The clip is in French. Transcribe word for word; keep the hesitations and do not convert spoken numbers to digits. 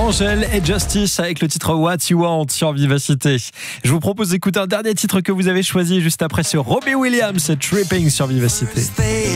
Angèle et Justice avec le titre What You Want sur Vivacité. Je vous propose d'écouter un dernier titre que vous avez choisi juste après sur Robbie Williams, Tripping sur Vivacité.